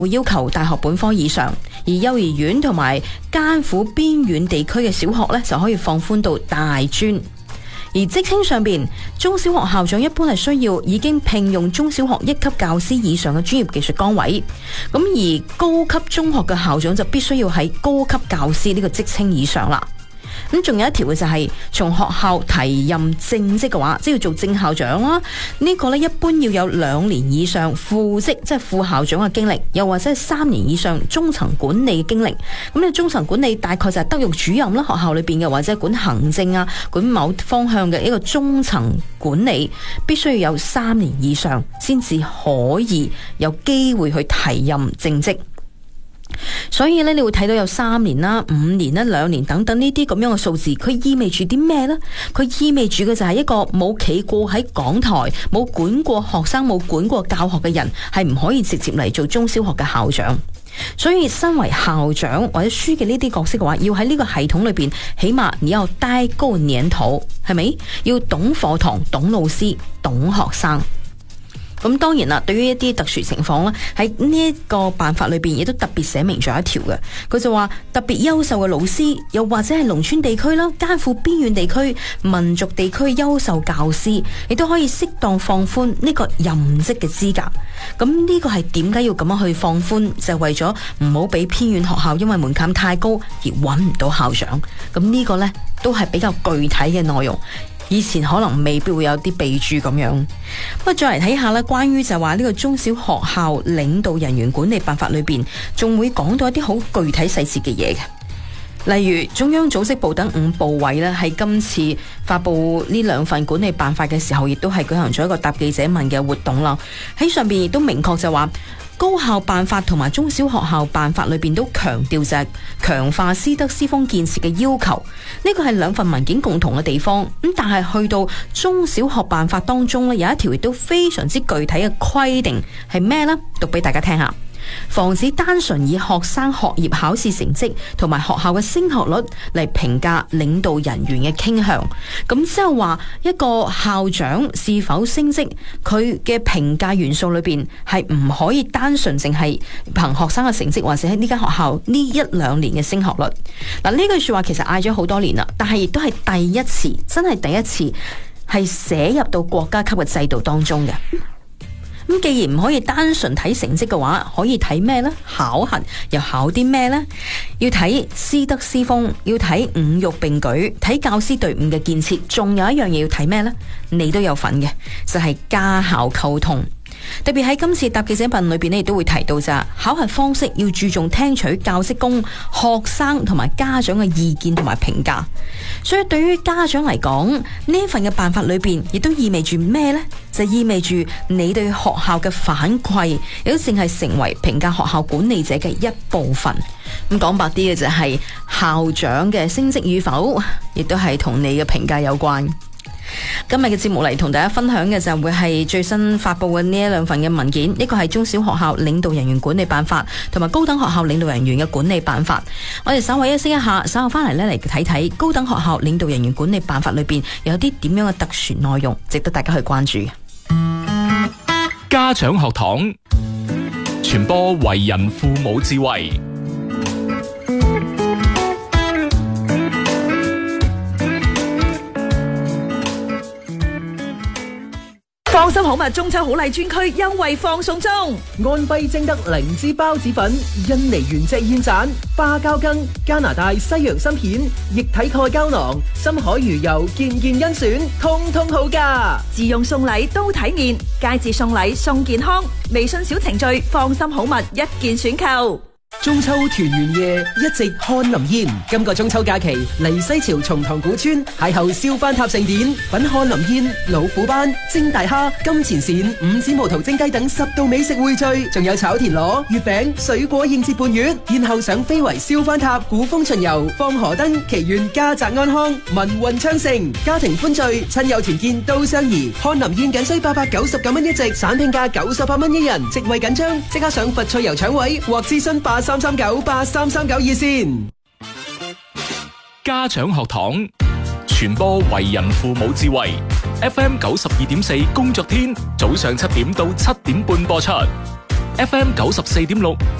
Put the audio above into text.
會要求大學本科以上，而幼兒園同埋艱苦邊遠地區嘅小學呢，就可以放寬到大專。而職稱上邊，中小學校長一般係需要已經聘用中小學一級教師以上嘅專業技術崗位，咁而高級中學嘅校長就必須要喺高級教師呢個職稱以上啦。咁仲有一條嘅就係從學校提任正職嘅話，即係要做正校長啦。呢個呢，一般要有2年以上副職，即係副校長嘅經歷，又或者係3年以上中層管理嘅經歷。咁你中層管理大概就係德育主任啦，學校裏邊嘅，或者管行政啊，管某方向嘅一個中層管理，必須要有3年以上先至可以有機會去提任正職。所以咧，你會睇到有3年啦、5年啦、2年等等呢啲咁樣嘅數字，佢意味住啲咩呢？佢意味住嘅就係一個冇企過喺講台、冇管過學生、冇管過教學嘅人，係唔可以直接嚟做中小學嘅校長。所以身為校長或者書記呢啲角色嘅話，要喺呢個系統裏邊，起碼你要待夠年頭，係咪？要懂課堂、懂老師、懂學生。咁當然啦，對於一啲特殊情況咧，喺呢一個辦法裏邊，亦都特別寫明咗一條嘅。佢就話特別優秀嘅老師，又或者係農村地區啦、艱苦邊遠地區、民族地區優秀教師，亦都可以適當放寬呢個任職嘅資格。咁呢個係點解要咁樣去放寬？就係為咗唔好俾偏遠學校因為門檻太高而揾唔到校長。咁呢個呢，都係比較具體嘅內容。以前可能未必會有啲備註咁樣，不過再嚟睇下啦，關於就話呢個中小學校領導人員管理辦法裏邊，仲會講到一啲好具體細節嘅嘢嘅，例如中央組織部等5部委呢，喺今次發布呢2份管理辦法嘅時候，亦都係舉行咗一個答記者問嘅活動啦。喺上邊亦都明確就話，高校辦法同埋中小學校辦法裏邊都強調就係強化師德師風建設嘅要求，呢個係2份文件共同嘅地方。咁但係去到中小學辦法當中呢，有一條亦都非常之具體嘅規定係咩呢？讀俾大家聽下。防止單純以學生學業考試成績同埋學校嘅升學率嚟評價領導人員嘅傾向。咁即係話一個校長是否升職，佢嘅評價元素裏邊係唔可以單純淨係憑學生嘅成績，或者喺呢間學校呢1-2年嘅升學率。嗱，呢句說話其實嗌咗好多年啦，但係亦都係第一次，真係第一次係寫入到國家級嘅制度當中嘅。咁既然唔可以單純睇成績嘅話，可以睇咩呢？考核又考啲咩呢？要睇師德師風，要睇五育並舉，睇教師隊伍嘅建設，仲有一樣嘢要睇咩呢？你都有份嘅，就係家校溝通。特別喺今次答記者問裏邊咧，亦都會提到咋，考核方式要注重聽取教職工、學生同埋家長嘅意見同埋評價。所以對於家長嚟講，呢份嘅辦法裏邊，亦都意味住咩呢？就意味住你對學校嘅反饋，亦都淨係成為評價學校管理者嘅一部分。咁講白啲嘅就係校長嘅升職與否，亦都係同你嘅評價有關。今日嘅節目嚟同大家分享嘅就會係最新發佈嘅呢2份嘅文件，一個係中小學校領導人員管理辦法，同埋高等學校領導人員嘅管理辦法。我哋稍微休息一下，稍後翻嚟呢嚟睇睇高等學校領導人員管理辦法裏邊有啲點樣嘅特殊內容，值得大家去關注。 家長學堂傳播為人父母智慧。 放心好物中秋好禮專區優惠放送中， 安徽精德靈芝孢子粉、印尼原隻燕盞、芭蕉根、加拿大西洋參片、液體鈣膠囊、深海魚油，件件甄選，通通好價。 自用送禮都體面，佳節送禮送健康。微信小程序放心好物一件選購。 中秋團圓夜一直看林煙，今個中秋假期嚟西樵松塘古村邂逅燒番塔盛典，品看林煙、老虎斑、蒸大蝦、金錢鱔、五指毛桃蒸雞等10道美食匯聚，仲有炒田螺、月餅、水果應節伴月。然後賞飛圍燒番塔、古風巡遊、放河燈，祈願家宅安康、民運昌盛，家庭歡聚、親友團見都相宜。看林煙僅需899蚊一席，散拼價98蚊一人，席位緊張，即刻上佛翠遊搶位或諮詢83398339熱線。 家長學堂傳播為人父母智慧。FM 92.4工作天早上7點到7點半播出。 FM 94.6。